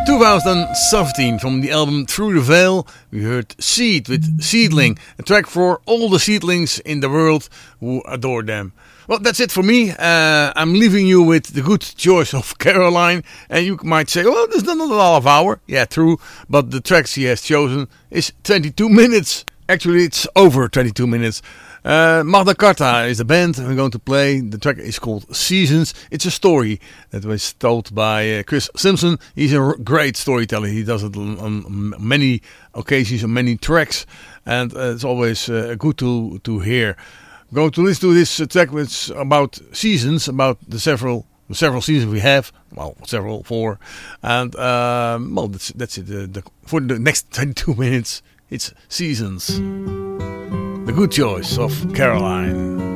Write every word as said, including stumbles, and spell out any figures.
twenty seventeen, from the album Through the Veil, we heard Seed with Seedling, a track for all the seedlings in the world who adore them. Well, that's it for me. Uh, I'm leaving you with the good choice of Caroline, and you might say, well, there's not a lot of hour. Yeah, true, but the track she has chosen is twenty-two minutes. Actually, it's over twenty-two minutes. Uh, Magna Carta is the band we're going to play. The track is called Seasons. It's a story that was told by uh, Chris Simpson. He's a great storyteller. He does it on, on many occasions, on many tracks, and uh, it's always uh, good to, to hear. I'm going to listen to this uh, track, which is about seasons, about the several the several seasons we have. Well, several, four. And, um, well, that's, that's it. Uh, the, for the next twenty-two minutes, it's Seasons. The good choice of Caroline.